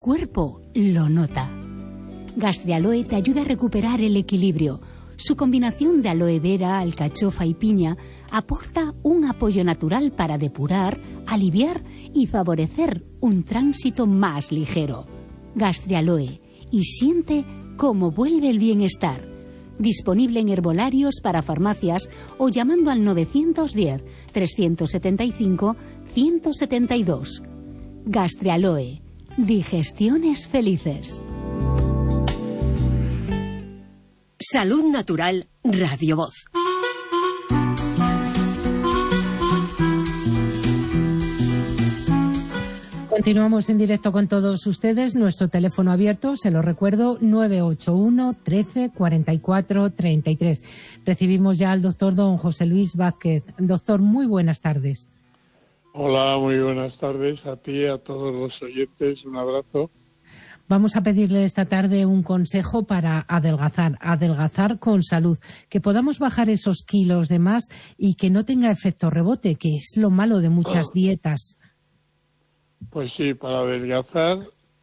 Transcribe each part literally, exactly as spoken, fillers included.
cuerpo lo nota. Gastrialoe te ayuda a recuperar el equilibrio. Su combinación de aloe vera, alcachofa y piña aporta un apoyo natural para depurar, aliviar y favorecer un tránsito más ligero. Gastrialoe, y siente cómo vuelve el bienestar. Disponible en herbolarios para farmacias o llamando al nueve uno cero, tres siete cinco, uno uno siete dos. Gastrialoe. Digestiones felices. Salud Natural Radio Voz. Continuamos en directo con todos ustedes. Nuestro teléfono abierto, se lo recuerdo, nueve ocho uno, trece, cuarenta y cuatro, treinta y tres. Recibimos ya al doctor don José Luis Vázquez. Doctor, muy buenas tardes. Hola, muy buenas tardes a ti y a todos los oyentes. Un abrazo. Vamos a pedirle esta tarde un consejo para adelgazar, adelgazar con salud, que podamos bajar esos kilos de más y que no tenga efecto rebote, que es lo malo de muchas dietas. Pues sí, para adelgazar,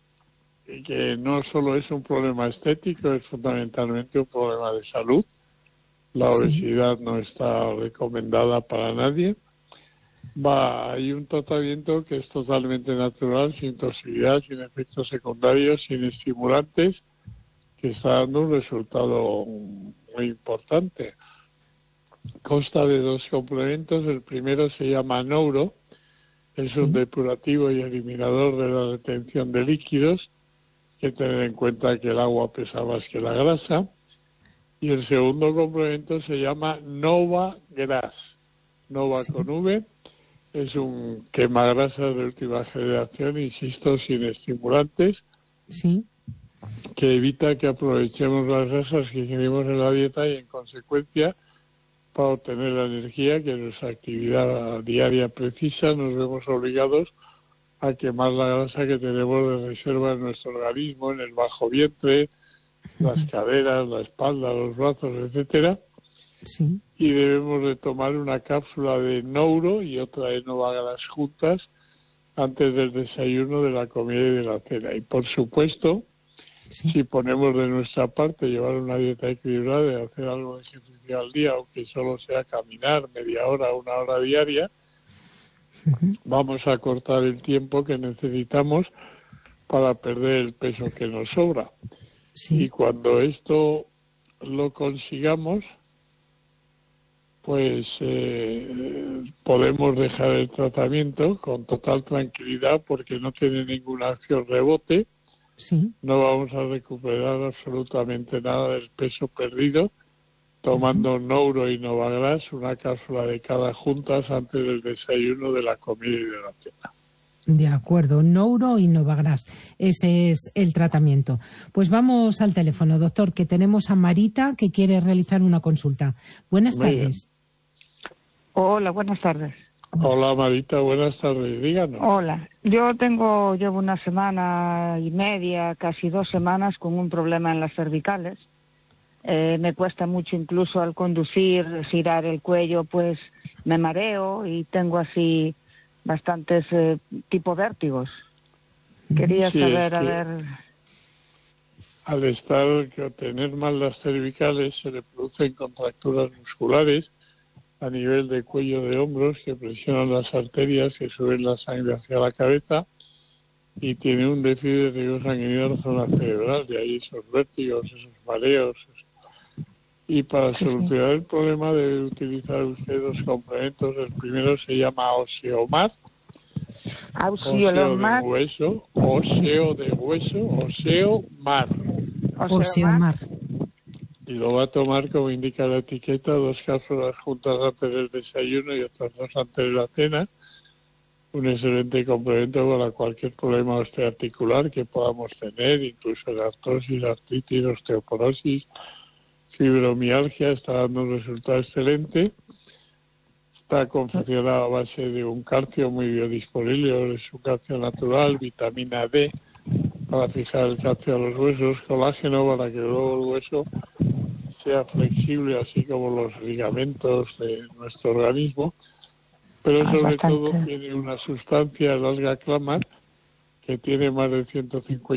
que no solo es un problema estético, es fundamentalmente un problema de salud. La obesidad sí. no está recomendada para nadie. Va, hay un tratamiento que es totalmente natural, sin toxicidad, sin efectos secundarios, sin estimulantes, que está dando un resultado muy importante. Consta de dos complementos. El primero se llama Nouro, es sí. un depurativo y eliminador de la retención de líquidos. Hay que tener en cuenta que el agua pesa más que la grasa. Y el segundo complemento se llama Nova Gras, Nova sí. con V. Es un quemagrasas de última generación, insisto, sin estimulantes, sí. que evita que aprovechemos las grasas que ingerimos en la dieta y, en consecuencia, para obtener la energía que nuestra actividad diaria precisa, nos vemos obligados a quemar la grasa que tenemos de reserva en nuestro organismo, en el bajo vientre, las caderas, la espalda, los brazos, etcétera. Sí. Y debemos de tomar una cápsula de Nouro y otra de Novagras juntas antes del desayuno, de la comida y de la cena. Y por supuesto, sí. si ponemos de nuestra parte llevar una dieta equilibrada y hacer algo de ejercicio al día, aunque solo sea caminar media hora, una hora diaria, uh-huh. vamos a cortar el tiempo que necesitamos para perder el peso que nos sobra. Sí. Y cuando esto lo consigamos, pues eh, podemos dejar el tratamiento con total tranquilidad, porque no tiene ninguna acción rebote. Sí. No vamos a recuperar absolutamente nada del peso perdido, tomando uh-huh. Nouro y Novagras, una cápsula de cada juntas antes del desayuno, de la comida y de la cena. De acuerdo, Nouro y Novagras, ese es el tratamiento. Pues vamos al teléfono, doctor, que tenemos a Marita, que quiere realizar una consulta. Buenas Muy tardes. Bien. Hola, buenas tardes. Hola, Marita, buenas tardes, díganos. Hola, yo tengo, llevo una semana y media, casi dos semanas, con un problema en las cervicales. Eh, me cuesta mucho incluso al conducir, girar el cuello, pues me mareo y tengo así bastantes eh, tipo vértigos. Quería sí, saber, es a que ver... Al estar, que tener mal las cervicales, se le producen contracturas musculares a nivel de cuello, de hombros, que presionan las arterias que suben la sangre hacia la cabeza, y tiene un déficit de riego sanguíneo en la zona cerebral, de ahí esos vértigos, esos mareos. Y para solucionar el problema debe utilizar usted dos complementos. El primero se llama Oseomar, oseo de hueso, oseo de hueso, Oseomar. Oseomar. Y lo va a tomar, como indica la etiqueta, dos cápsulas juntas antes del desayuno y otras dos antes de la cena. Un excelente complemento para cualquier problema osteoarticular que podamos tener, incluso la artrosis, artritis, osteoporosis, fibromialgia. Está dando un resultado excelente. Está confeccionado a base de un calcio muy biodisponible, es un calcio natural, vitamina D para fijar el calcio a los huesos, colágeno para que luego el hueso sea flexible, así como los ligamentos de nuestro organismo. Pero sobre bastante. todo tiene una sustancia, el alga clamar, que tiene más de ciento cincuenta